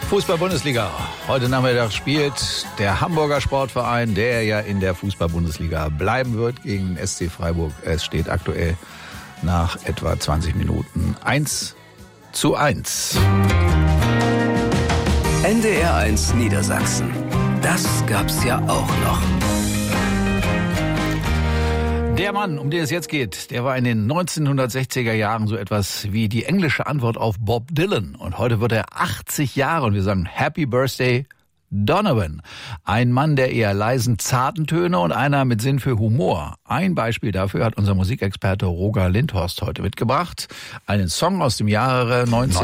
Fußball-Bundesliga. Heute Nachmittag spielt der Hamburger Sportverein, der ja in der Fußball-Bundesliga bleiben wird, gegen den SC Freiburg. Es steht aktuell nach etwa 20 Minuten 1:1. NDR 1 Niedersachsen. Das gab's ja auch noch. Der Mann, um den es jetzt geht, der war in den 1960er Jahren so etwas wie die englische Antwort auf Bob Dylan. Und heute wird er 80 Jahre und wir sagen Happy Birthday Donovan. Ein Mann der eher leisen, zarten Töne und einer mit Sinn für Humor. Ein Beispiel dafür hat unser Musikexperte Roger Lindhorst heute mitgebracht. Einen Song aus dem Jahre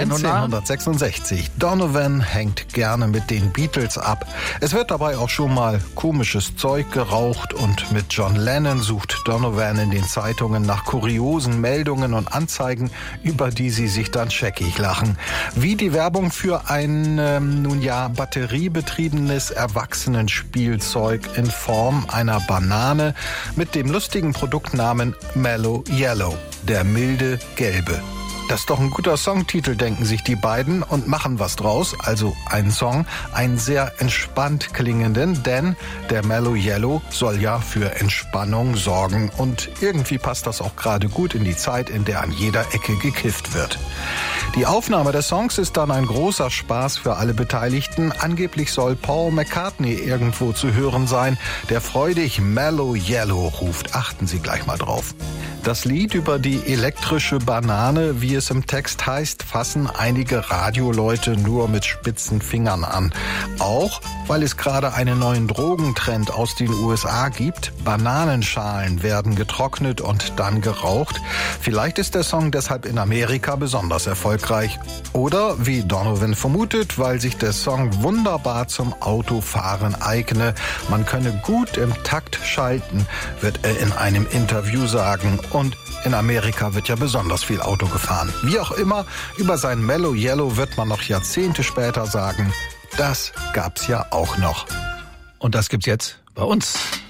1966. Donovan hängt gerne mit den Beatles ab. Es wird dabei auch schon mal komisches Zeug geraucht und mit John Lennon sucht Donovan in den Zeitungen nach kuriosen Meldungen und Anzeigen, über die sie sich dann scheckig lachen. Wie die Werbung für ein, batteriebetriebenes Erwachsenenspielzeug in Form einer Banane mit dem lustigen Produktnamen Mellow Yellow, der milde Gelbe. Das ist doch ein guter Songtitel, denken sich die beiden und machen was draus, also einen Song, einen sehr entspannt klingenden, denn der Mellow Yellow soll ja für Entspannung sorgen und irgendwie passt das auch gerade gut in die Zeit, in der an jeder Ecke gekifft wird. Die Aufnahme des Songs ist dann ein großer Spaß für alle Beteiligten. Angeblich soll Paul McCartney irgendwo zu hören sein, der freudig Mellow Yellow ruft. Achten Sie gleich mal drauf. Das Lied über die elektrische Banane, wie es im Text heißt, fassen einige Radioleute nur mit spitzen Fingern an. Auch weil es gerade einen neuen Drogentrend aus den USA gibt. Bananenschalen werden getrocknet und dann geraucht. Vielleicht ist der Song deshalb in Amerika besonders erfolgreich. Oder, wie Donovan vermutet, weil sich der Song wunderbar zum Autofahren eigne. Man könne gut im Takt schalten, wird er in einem Interview sagen. Und in Amerika wird ja besonders viel Auto gefahren. Wie auch immer, über sein Mellow Yellow wird man noch Jahrzehnte später sagen, das gab's ja auch noch. Und das gibt's jetzt bei uns.